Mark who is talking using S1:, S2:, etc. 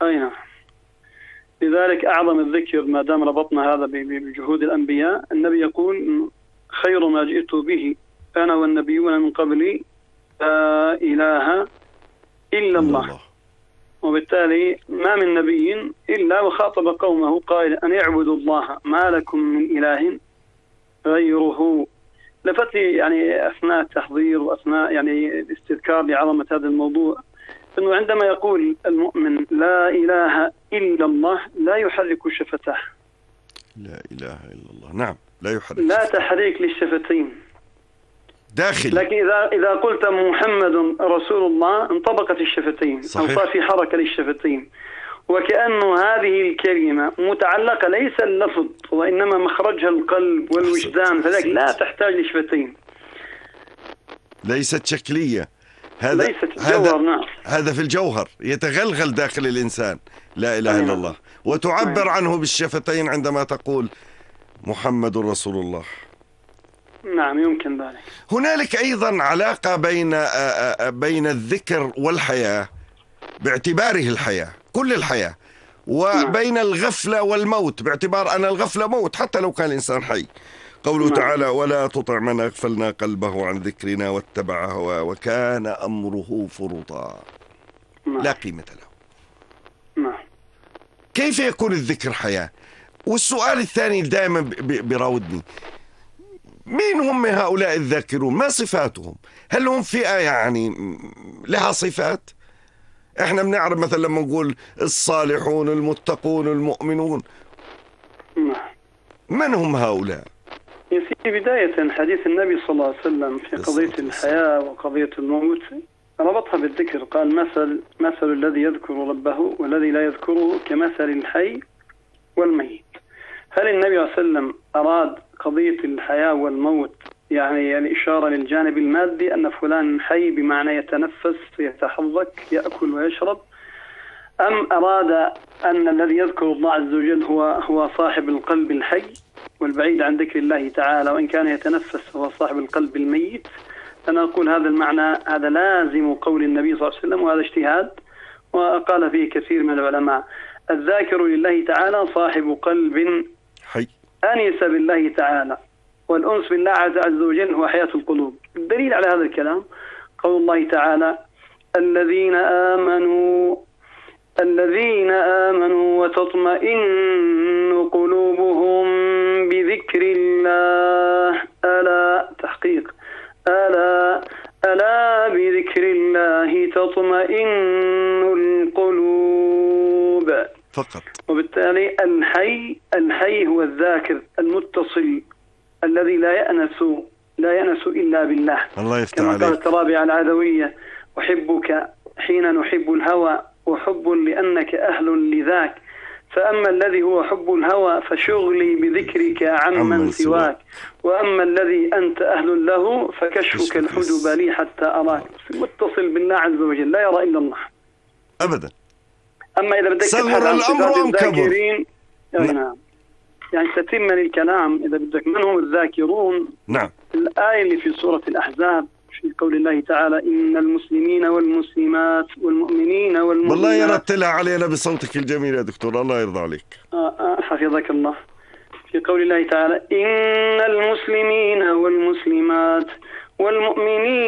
S1: أي نعم. لذلك أعظم الذكر ما دام ربطنا هذا بجهود الأنبياء، النبي يقول خير ما جئت به أنا والنبيون من قبلي لا إله إلا الله. وبالتالي ما من نبي إلا وخاطب قومه قائلا أن يعبدوا الله ما لكم من إله غيره. لفتي يعني أثناء التحضير وأثناء يعني الاستذكار لعظمة هذا الموضوع، أنه عندما يقول المؤمن لا إله إلا الله لا يحرك شفتاه.
S2: لا إله إلا الله، نعم، لا يحرك،
S1: لا تحريك للشفتين
S2: داخل.
S1: لكن إذا قلت محمد رسول الله انطبقت الشفتين، صار في حركة للشفتين، وكأنه هذه الكلمة متعلقة ليس اللفظ وإنما مخرجها القلب والوجدان، فذلك لا تحتاج لشفتين،
S2: ليست شكلية. هذا في الجوهر يتغلغل داخل الإنسان لا إله إلا الله، وتعبر عنه بالشفتين عندما تقول محمد رسول الله.
S1: نعم يمكن ذلك.
S2: هنالك أيضا علاقة بين الذكر والحياة باعتباره الحياة، كل الحياة، وبين الغفلة والموت باعتبار أن الغفلة موت حتى لو كان الإنسان حي. قوله تعالى ولا تطع من أغفلنا قلبه عن ذكرنا واتبع هواه وكان أمره فرطا، لا قيمة له. كيف يكون الذكر حياة؟ والسؤال الثاني دائما بيراودني، مين هم هؤلاء الذاكرون؟ ما صفاتهم؟ هل هم فئة يعني لها صفات؟ احنا بنعرف مثلا لما نقول الصالحون المتقون المؤمنون، من هم هؤلاء؟
S1: في بداية حديث النبي صلى الله عليه وسلم في قضية الحياة وقضية الموت ربطها بالذكر، قال مثل الذي يذكر ربه والذي لا يذكره كمثل الحي والميت. هل النبي صلى الله عليه وسلم أراد قضية الحياة والموت يعني الإشارة للجانب المادي أن فلان حي بمعنى يتنفس يتحرك يأكل ويشرب، أم أراد أن الذي يذكر الله عز وجل هو صاحب القلب الحي والبعيد عن ذكر الله تعالى، وإن كان يتنفس هو صاحب القلب الميت؟ أنا أقول هذا المعنى هذا لازم قول النبي صلى الله عليه وسلم، وهذا اجتهاد وقال فيه كثير من العلماء. الذاكر لله تعالى صاحب قلب
S2: حي
S1: أنس بالله تعالى، والأنس بالله عز وجل هو حياة القلوب. الدليل على هذا الكلام قول الله تعالى الذين آمنوا وتطمئن قلوبهم بذكر الله. ألا تحقيق ألا بذكر الله تطمئن القلوب
S2: فقط.
S1: وبالتالي الحي هو الذاكر المتصل الذي لا يأنس إلا بالله.
S2: الله يفتح
S1: كما
S2: عليك.
S1: قالت الرابعة العدوية أحبك حين نحب الهوى وحب لأنك أهل لذاك، فأما الذي هو حب الهوى فشغلي بذكرك عمن سواك، وأما الذي أنت أهل له فكشفك الحجب لي حتى أراك. متصل بالله عز وجل لا يرى إلا الله
S2: أبدا.
S1: أما إذا بدك
S2: صغر الأمر أم كبر؟
S1: نعم يعني تتم الكلام إذا بدك من هم الذاكرون.
S2: نعم.
S1: الآية اللي في سورة الأحزاب في قول الله تعالى إن المسلمين والمسلمات والمؤمنين والمؤمنات.
S2: والله يرتلها علينا بصوتك الجميل يا دكتور، الله يرضى عليك.
S1: حفظك الله. في قول الله تعالى إن المسلمين والمسلمات والمؤمنين